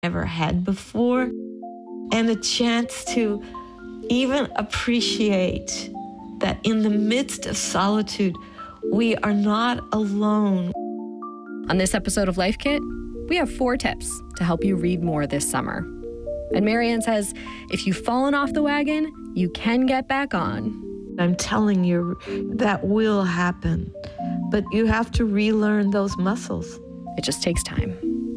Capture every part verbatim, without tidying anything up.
ever had before, and a chance to even appreciate that in the midst of solitude, we are not alone. On this episode of Life Kit, we have four tips to help you read more this summer. And Marianne says, if you've fallen off the wagon, you can get back on. I'm telling you, that will happen, but you have to relearn those muscles. It just takes time.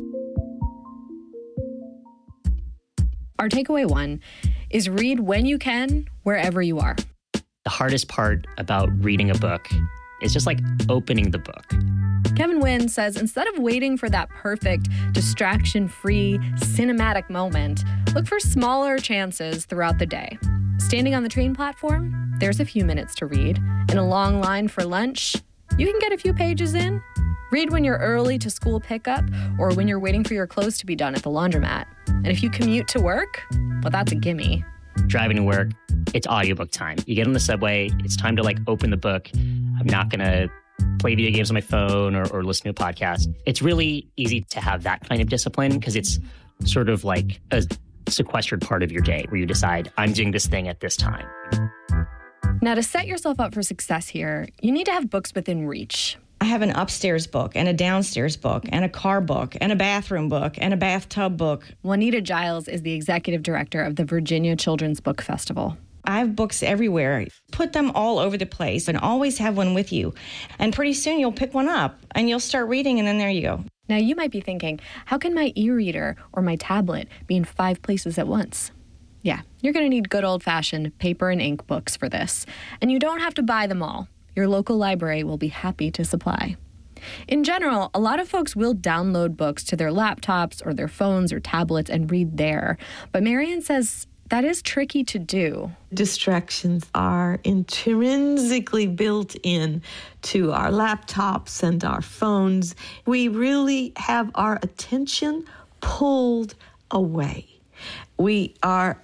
Our takeaway one is read when you can, wherever you are. The hardest part about reading a book is just like opening the book. Kevin Wynn says instead of waiting for that perfect, distraction-free, cinematic moment, look for smaller chances throughout the day. Standing on the train platform, there's a few minutes to read. In a long line for lunch, you can get a few pages in. Read when you're early to school pickup or when you're waiting for your clothes to be done at the laundromat. And if you commute to work, well, that's a gimme. Driving to work, it's audiobook time. You get on the subway, it's time to like open the book. I'm not going to play video games on my phone or, or listen to a podcast. It's really easy to have that kind of discipline because it's sort of like a sequestered part of your day where you decide, I'm doing this thing at this time. Now, to set yourself up for success here, you need to have books within reach. I have an upstairs book and a downstairs book and a car book and a bathroom book and a bathtub book. Juanita Giles is the executive director of the Virginia Children's Book Festival. I have books everywhere. Put them all over the place and always have one with you. And pretty soon you'll pick one up and you'll start reading and then there you go. Now you might be thinking, how can my e-reader or my tablet be in five places at once? Yeah, you're going to need good old-fashioned paper and ink books for this. And you don't have to buy them all. Your local library will be happy to supply. In general, a lot of folks will download books to their laptops or their phones or tablets and read there. But Marianne says that is tricky to do. Distractions are intrinsically built in to our laptops and our phones. We really have our attention pulled away. We are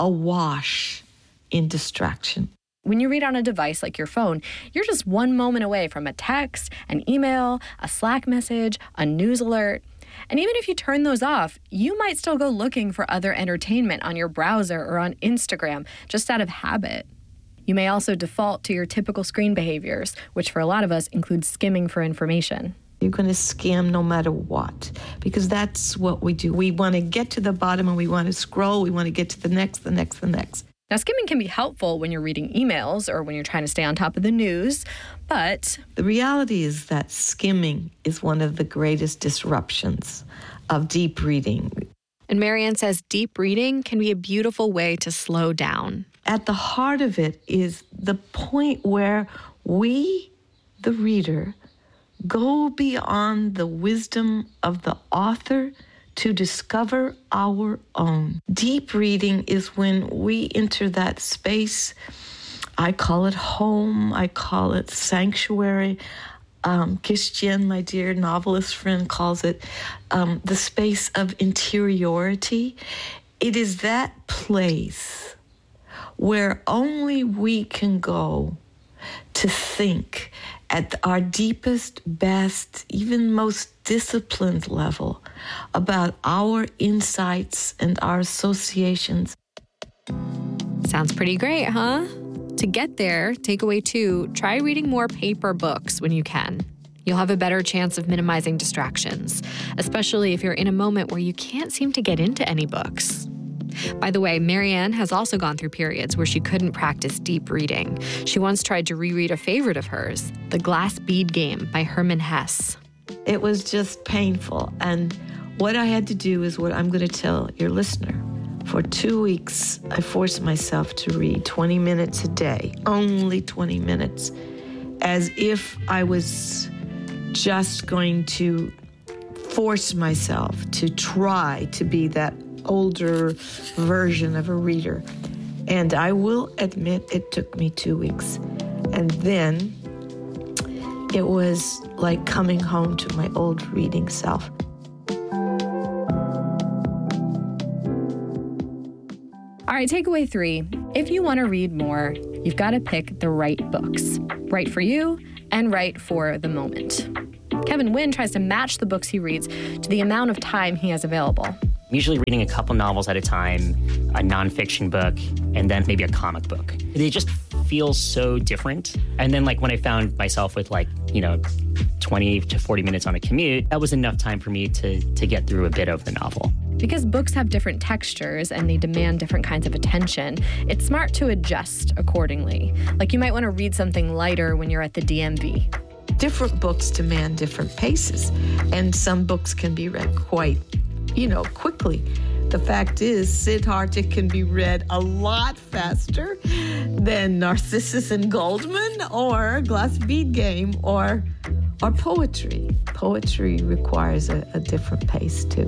awash in distraction. When you read on a device like your phone, you're just one moment away from a text, an email, a Slack message, a news alert. And even if you turn those off, you might still go looking for other entertainment on your browser or on Instagram, just out of habit. You may also default to your typical screen behaviors, which for a lot of us includes skimming for information. You're going to skim no matter what, because that's what we do. We want to get to the bottom and we want to scroll. We want to get to the next, the next, the next. Now, skimming can be helpful when you're reading emails or when you're trying to stay on top of the news, but the reality is that skimming is one of the greatest disruptions of deep reading. And Marianne says deep reading can be a beautiful way to slow down. At the heart of it is the point where we, the reader, go beyond the wisdom of the author to discover our own. Deep reading is when we enter that space. I call it home. I call it sanctuary. Um, Christian, my dear novelist friend, calls it um, the space of interiority. It is that place where only we can go to think at our deepest, best, even most disciplined level about our insights and our associations. Sounds pretty great, huh? To get there, takeaway two, try reading more paper books when you can. You'll have a better chance of minimizing distractions, especially if you're in a moment where you can't seem to get into any books. By the way, Marianne has also gone through periods where she couldn't practice deep reading. She once tried to reread a favorite of hers, The Glass Bead Game by Hermann Hesse. It was just painful. And what I had to do is what I'm going to tell your listener. For two weeks, I forced myself to read twenty minutes a day, only twenty minutes, as if I was just going to force myself to try to be that older version of a reader. And I will admit it took me two weeks. And then it was like coming home to my old reading self. All right, takeaway three. If you want to read more, you've got to pick the right books. Right for you and right for the moment. Kevin Wynn tries to match the books he reads to the amount of time he has available. I'm usually reading a couple novels at a time, a nonfiction book, and then maybe a comic book. They just feel so different. And then like when I found myself with like, you know, twenty to forty minutes on a commute, that was enough time for me to to get through a bit of the novel. Because books have different textures and they demand different kinds of attention, it's smart to adjust accordingly. Like you might want to read something lighter when you're at the D M V. Different books demand different paces, and some books can be read quite, you know, quickly. The fact is, Siddhartha can be read a lot faster than Narcissus and Goldman or Glass Bead Game or, or poetry. Poetry requires a, a different pace, too.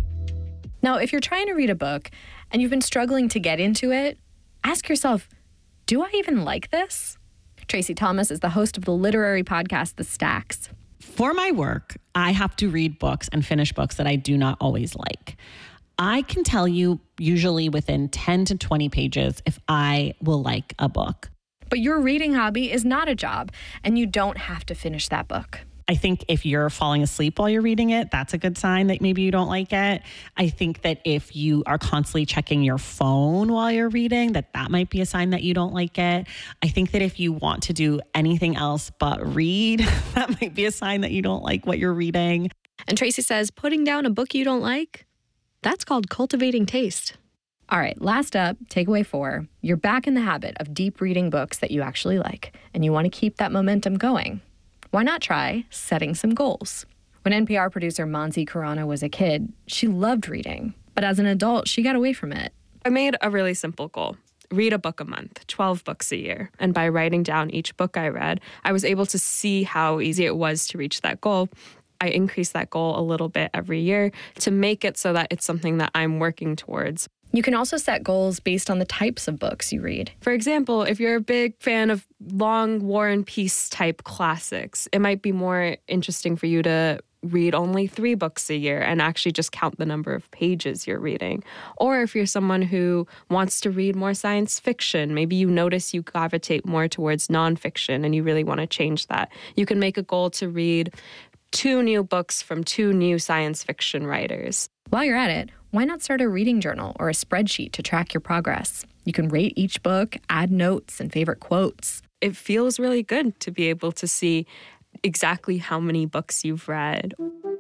Now, if you're trying to read a book and you've been struggling to get into it, ask yourself, do I even like this? Tracy Thomas is the host of the literary podcast, The Stacks. For my work, I have to read books and finish books that I do not always like. I can tell you usually within ten to twenty pages if I will like a book. But your reading hobby is not a job, and you don't have to finish that book. I think if you're falling asleep while you're reading it, that's a good sign that maybe you don't like it. I think that if you are constantly checking your phone while you're reading, that that might be a sign that you don't like it. I think that if you want to do anything else but read, that might be a sign that you don't like what you're reading. And Tracy says putting down a book you don't like, that's called cultivating taste. All right, last up, takeaway four. You're back in the habit of deep reading books that you actually like, and you want to keep that momentum going. Why not try setting some goals? When N P R producer Mansi Khurana was a kid, she loved reading. But as an adult, she got away from it. I made a really simple goal. Read a book a month, twelve books a year. And by writing down each book I read, I was able to see how easy it was to reach that goal. I increased that goal a little bit every year to make it so that it's something that I'm working towards. You can also set goals based on the types of books you read. For example, if you're a big fan of long War and Peace type classics, it might be more interesting for you to read only three books a year and actually just count the number of pages you're reading. Or if you're someone who wants to read more science fiction, maybe you notice you gravitate more towards nonfiction and you really want to change that. You can make a goal to read two new books from two new science fiction writers. While you're at it, why not start a reading journal or a spreadsheet to track your progress? You can rate each book, add notes and favorite quotes. It feels really good to be able to see exactly how many books you've read.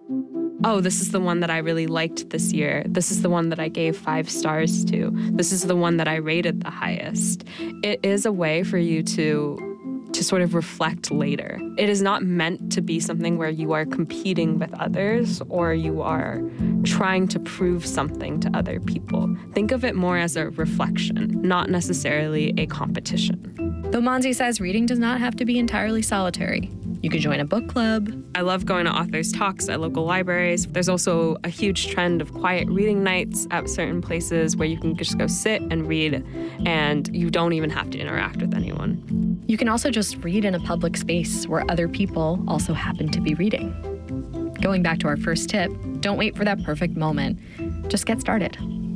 Oh, this is the one that I really liked this year. This is the one that I gave five stars to. This is the one that I rated the highest. It is a way for you to to sort of reflect later. It is not meant to be something where you are competing with others or you are trying to prove something to other people. Think of it more as a reflection, not necessarily a competition. Though Mansi says reading does not have to be entirely solitary. You could join a book club. I love going to authors' talks at local libraries. There's also a huge trend of quiet reading nights at certain places where you can just go sit and read and you don't even have to interact with anyone. You can also just read in a public space where other people also happen to be reading. Going back to our first tip, don't wait for that perfect moment. Just get started.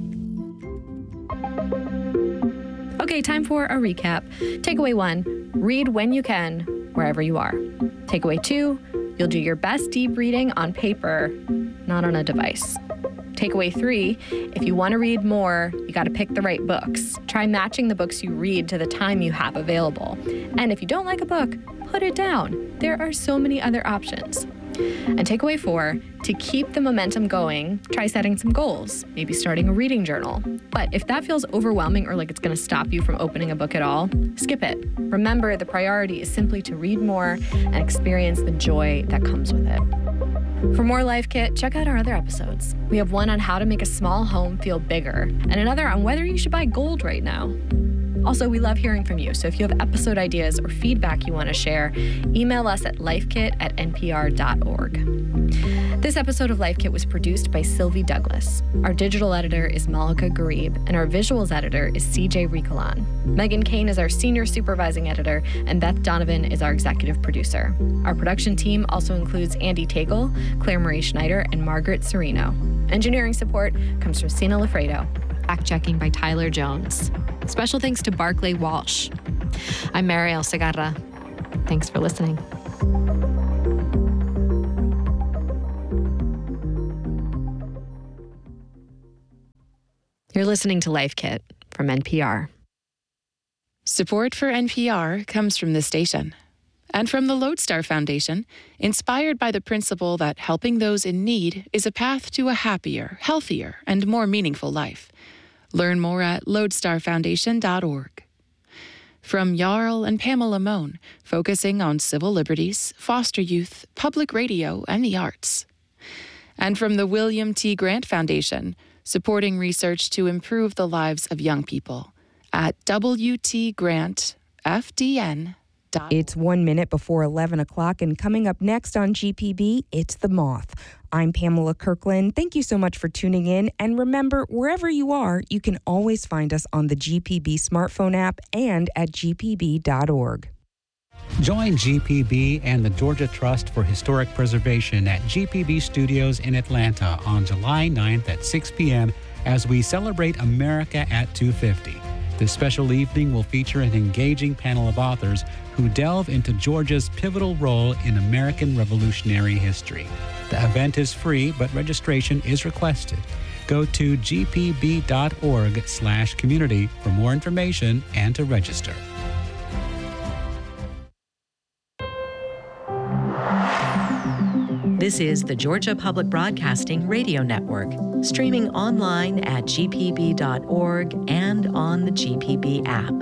Okay, time for a recap. Takeaway one, read when you can, wherever you are. Takeaway two, you'll do your best deep reading on paper, not on a device. Takeaway three, if you want to read more, you got to pick the right books. Try matching the books you read to the time you have available. And if you don't like a book, put it down. There are so many other options. And takeaway four, to keep the momentum going, try setting some goals, maybe starting a reading journal. But if that feels overwhelming or like it's going to stop you from opening a book at all, skip it. Remember, the priority is simply to read more and experience the joy that comes with it. For more Life Kit, check out our other episodes. We have one on how to make a small home feel bigger, and another on whether you should buy gold right now. Also, we love hearing from you, so if you have episode ideas or feedback you want to share, email us at lifekit at n p r dot org. This episode of Life Kit was produced by Sylvie Douglas. Our digital editor is Malika Garib, and our visuals editor is C J Ricolan. Megan Kane is our senior supervising editor, and Beth Donovan is our executive producer. Our production team also includes Andy Tagle, Claire Marie Schneider, and Margaret Serino. Engineering support comes from Sina Lafredo. Fact-checking by Tyler Jones. Special thanks to Barclay Walsh. I'm Mariel Segarra. Thanks for listening. You're listening to Life Kit from N P R. Support for N P R comes from this station and from the Lodestar Foundation, inspired by the principle that helping those in need is a path to a happier, healthier, and more meaningful life. Learn more at lodestar foundation dot org. From Jarl and Pamela Mohn, focusing on civil liberties, foster youth, public radio, and the arts. And from the William T. Grant Foundation, supporting research to improve the lives of young people at W T grant F D N dot org. It's one minute before eleven o'clock, and coming up next on G P B, it's The Moth. I'm Pamela Kirkland. Thank you so much for tuning in. And remember, wherever you are, you can always find us on the G P B smartphone app and at G P B dot org. Join G P B and the Georgia Trust for Historic Preservation at G P B Studios in Atlanta on July ninth at six p.m. as we celebrate America at two fifty. This special evening will feature an engaging panel of authors who delve into Georgia's pivotal role in American Revolutionary history. The event is free, but registration is requested. Go to G P B dot org slash community for more information and to register. This is the Georgia Public Broadcasting Radio Network, streaming online at G P B dot org and on the G P B app.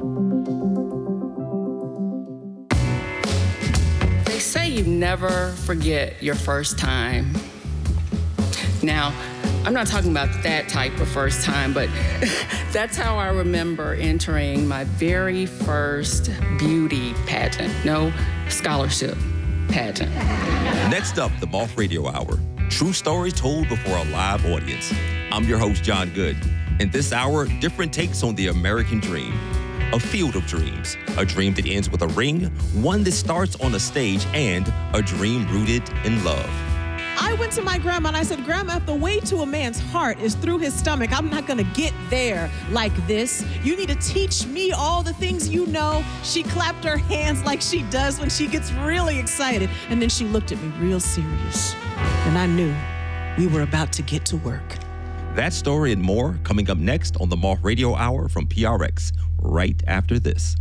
They say you never forget your first time. Now, I'm not talking about that type of first time, but that's how I remember entering my very first beauty pageant. No, scholarship pageant. Next up, the Moth Radio Hour. True stories told before a live audience. I'm your host, John Good. In this hour, different takes on the American dream. A field of dreams. A dream that ends with a ring, one that starts on a stage, and a dream rooted in love. I went to my grandma and I said, Grandma, if the way to a man's heart is through his stomach, I'm not going to get there like this. You need to teach me all the things you know. She clapped her hands like she does when she gets really excited. And then she looked at me real serious. And I knew we were about to get to work. That story and more coming up next on the Moth Radio Hour from P R X, right after this.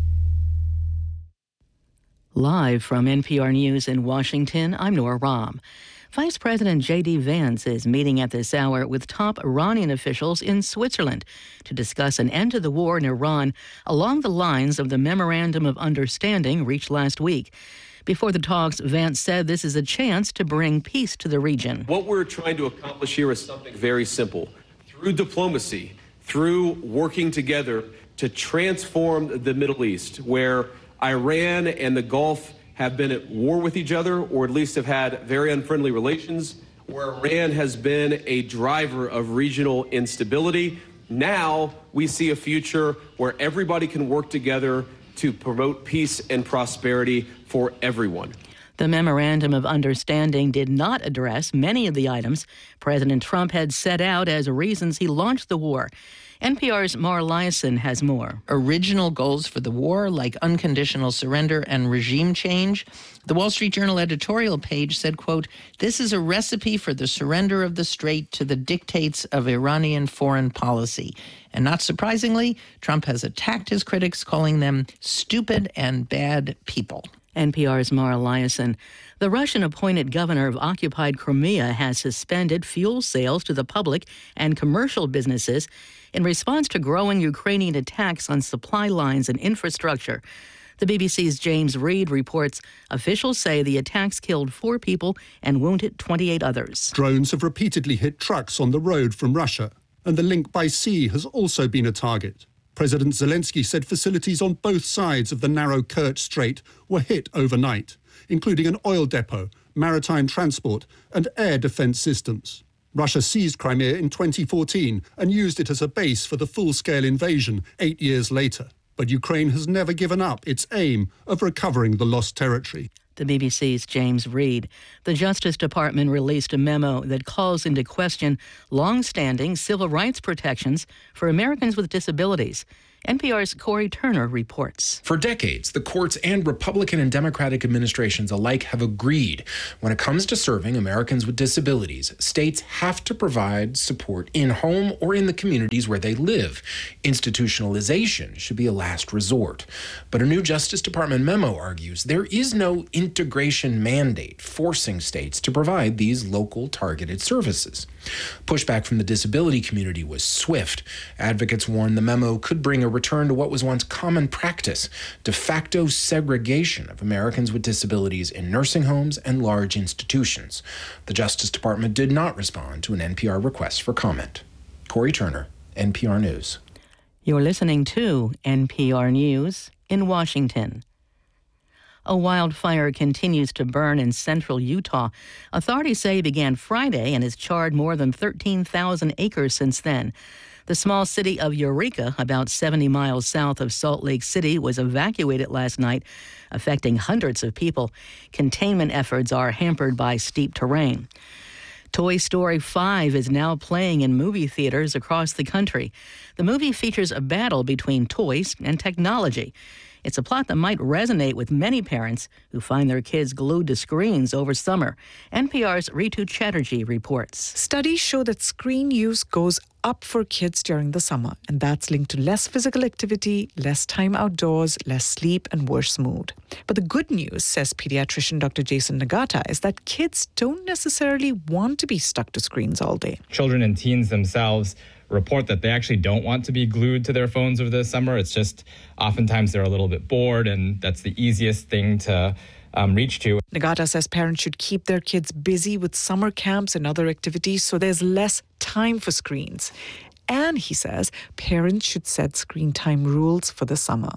Live from N P R News in Washington, I'm Nora Rahm. Vice President J D Vance is meeting at this hour with top Iranian officials in Switzerland to discuss an end to the war in Iran along the lines of the Memorandum of Understanding reached last week. Before the talks, Vance said this is a chance to bring peace to the region. What we're trying to accomplish here is something very simple. Through diplomacy, through working together to transform the Middle East, where Iran and the Gulf have been at war with each other, or at least have had very unfriendly relations, where Iran has been a driver of regional instability. Now we see a future where everybody can work together to promote peace and prosperity for everyone. The Memorandum of Understanding did not address many of the items President Trump had set out as reasons he launched the war. N P R's Mara Liasson has more. Original goals for the war, like unconditional surrender and regime change. The Wall Street Journal editorial page said, quote, "This is a recipe for the surrender of the Strait to the dictates of Iranian foreign policy." And not surprisingly, Trump has attacked his critics, calling them stupid and bad people. N P R's Mara Liasson. The Russian-appointed governor of occupied Crimea has suspended fuel sales to the public and commercial businesses in response to growing Ukrainian attacks on supply lines and infrastructure. The B B C's James Reed reports officials say the attacks killed four people and wounded twenty-eight others. Drones have repeatedly hit trucks on the road from Russia, and the link by sea has also been a target. President Zelensky said facilities on both sides of the narrow Kerch Strait were hit overnight, including an oil depot, maritime transport, and air defense systems. Russia seized Crimea in twenty fourteen and used it as a base for the full-scale invasion eight years later. But Ukraine has never given up its aim of recovering the lost territory. The B B C's James Reed. The Justice Department released a memo that calls into question long-standing civil rights protections for Americans with disabilities. N P R's Corey Turner reports. For decades, the courts and Republican and Democratic administrations alike have agreed when it comes to serving Americans with disabilities, states have to provide support in home or in the communities where they live. Institutionalization should be a last resort. But a new Justice Department memo argues there is no integration mandate forcing states to provide these local targeted services. Pushback from the disability community was swift. Advocates warned the memo could bring a return to what was once common practice, de facto segregation of Americans with disabilities in nursing homes and large institutions. The Justice Department did not respond to an N P R request for comment. Corey Turner, N P R News. You're listening to N P R News in Washington. A wildfire continues to burn in central Utah. Authorities say it began Friday and has charred more than thirteen thousand acres since then. The small city of Eureka, about seventy miles south of Salt Lake City, was evacuated last night, affecting hundreds of people. Containment efforts are hampered by steep terrain. Toy Story five is now playing in movie theaters across the country. The movie features a battle between toys and technology. It's a plot that might resonate with many parents who find their kids glued to screens over summer. N P R's Ritu Chatterjee reports. Studies show that screen use goes up for kids during the summer, and that's linked to less physical activity, less time outdoors, less sleep, and worse mood. But the good news, says pediatrician Doctor Jason Nagata, is that kids don't necessarily want to be stuck to screens all day. Children and teens themselves report that they actually don't want to be glued to their phones over the summer. It's just oftentimes they're a little bit bored, and that's the easiest thing to um, reach to. Nagata says parents should keep their kids busy with summer camps and other activities so there's less time for screens. And he says parents should set screen time rules for the summer.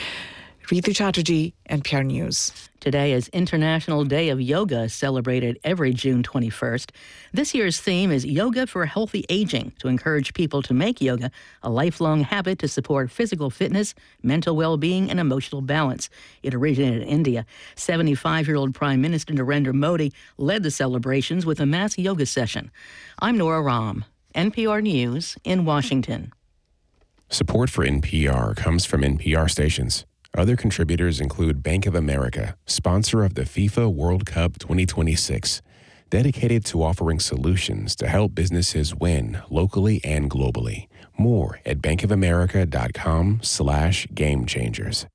Ritu Chatterjee, N P R News. Today is International Day of Yoga, celebrated every June twenty-first. This year's theme is Yoga for Healthy Aging, to encourage people to make yoga a lifelong habit to support physical fitness, mental well-being, and emotional balance. It originated in India. seventy-five-year-old Prime Minister Narendra Modi led the celebrations with a mass yoga session. I'm Nora Rahm, N P R News in Washington. Support for N P R comes from N P R stations. Other contributors include Bank of America, sponsor of the FIFA World Cup twenty twenty-six, dedicated to offering solutions to help businesses win locally and globally. More at bankofamerica.com slash game changers.